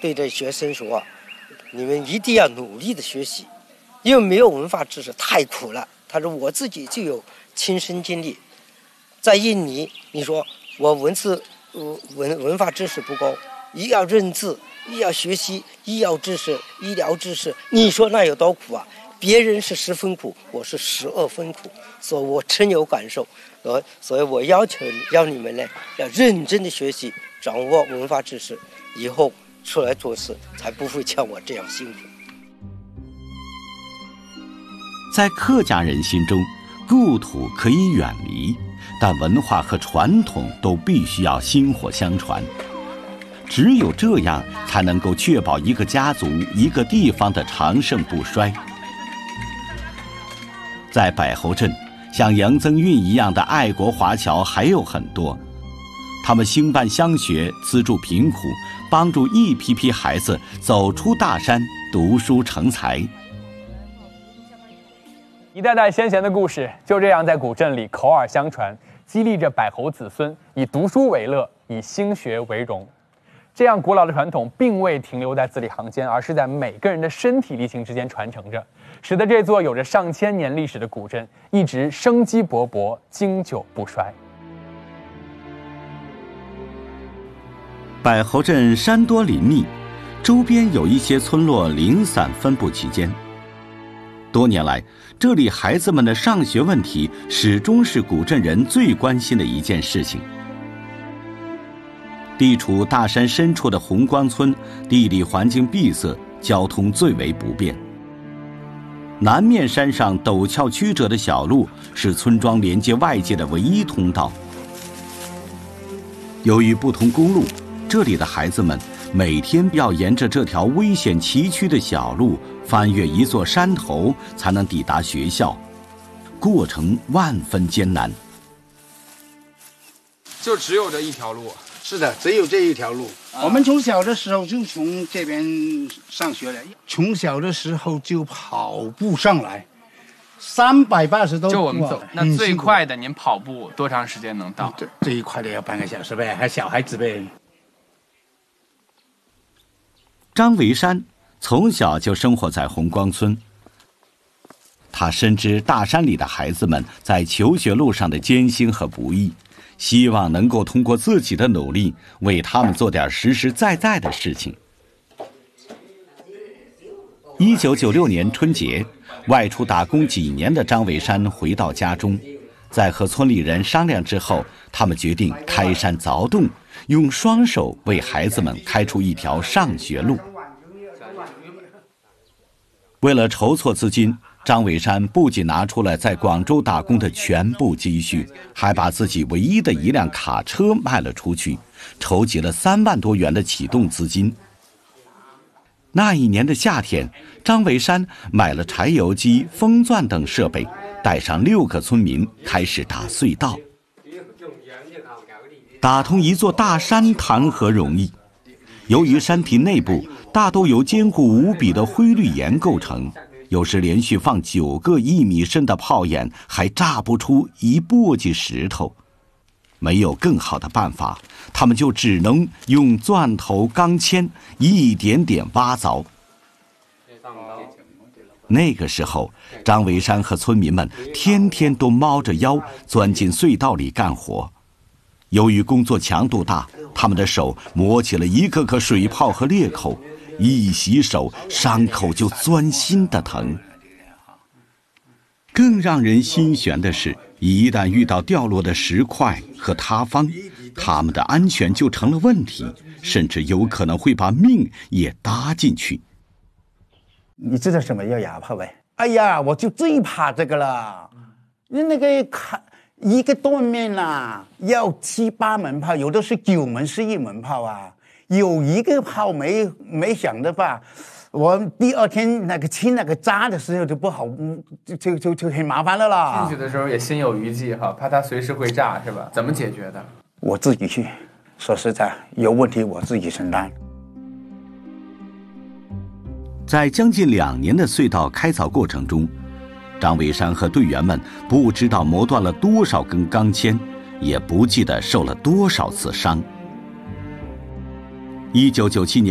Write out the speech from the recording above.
对着学生说，你们一定要努力的学习，因为没有文化知识太苦了。他说我自己就有亲身经历，在印尼，你说我文化知识不高，一要认字，一要学习医药知识、医疗知识，你说那有多苦啊？别人是10分苦，我是12分苦，所以我深有感受。所以我要你们呢，要认真的学习，掌握文化知识，以后出来做事才不会像我这样辛苦。 在客家人心中，故土可以远离，但文化和传统都必须要薪火相传。只有这样，才能够确保一个家族、一个地方的长盛不衰。在柏侯镇，像杨增运一样的爱国华侨还有很多，他们兴办乡学，资助贫苦，帮助一批批孩子走出大山，读书成才。 一代代先贤的故事就这样在古镇里口耳相传，激励着柏侯子孙以读书为乐，以兴学为荣。这样古老的传统并未停留在字里行间，而是在每个人的身体力行之间传承着，使得这座有着上千年历史的古镇一直生机勃勃，经久不衰。 柏侯镇山多林密，周边有一些村落零散分布其间。多年来，这里孩子们的上学问题始终是古镇人最关心的一件事情。地处大山深处的红光村，地理环境闭塞，交通最为不便。南面山上陡峭曲折的小路是村庄连接外界的唯一通道。由于不通公路，这里的孩子们每天要沿着这条危险崎岖的小路翻越一座山头，才能抵达学校，过程万分艰难。 就只有这一条路？ 是的，只有这一条路。我们从小的时候就从这边上学了，从小的时候就跑步上来，380多。 就我们走，那最快的您跑步多长时间能到？ 最快的要半个小时呗，还小孩子呗。 张维山从小就生活在红光村，他深知大山里的孩子们在求学路上的艰辛和不易，希望能够通过自己的努力为他们做点实实在在的事情。1996年春节，外出打工几年的张维山回到家中，在和村里人商量之后，他们决定开山凿洞，用双手为孩子们开出一条上学路。为了筹措资金，张维山不仅拿出了在广州打工的全部积蓄，还把自己唯一的一辆卡车卖了出去，筹集了3万多元的启动资金。那一年的夏天，张维山买了柴油机、风钻等设备，带上6个村民开始打隧道。打通一座大山谈何容易？由于山体内部大都由坚固无比的灰绿岩构成，有时连续放9个1米深的炮眼，还炸不出一簸箕石头。没有更好的办法，他们就只能用钻头、钢钎一点点挖凿。那个时候，张维山和村民们天天都猫着腰钻进隧道里干活。由于工作强度大，他们的手磨起了一个个水泡和裂口，一洗手，伤口就钻心的疼。更让人心悬的是，一旦遇到掉落的石块和塌方，他们的安全就成了问题，甚至有可能会把命也搭进去。 你知道什么叫哑炮呗？哎呀，我就最怕这个了。那个一个断面啦，要7、8门炮，有的是9门11门炮啊。有一个炮没响的话，我第2天那个清那个渣的时候就不好，就很麻烦了啦。 进去的时候也心有余悸哈，怕它随时会炸是吧？怎么解决的？ 我自己去，说实在，有问题我自己承担。 在将近2年的隧道开凿过程中，张维山和队员们不知道磨断了多少根钢钎，也不记得受了多少次伤。1997年